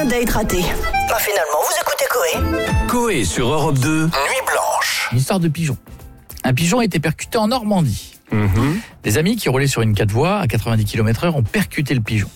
Un date raté. Bah finalement, vous écoutez Coé. Coé sur Europe 2, Nuit Blanche. Une histoire de pigeon. Un pigeon a été percuté en Normandie. Des amis qui roulaient sur une 4 voies à 90 km/h ont percuté le pigeon.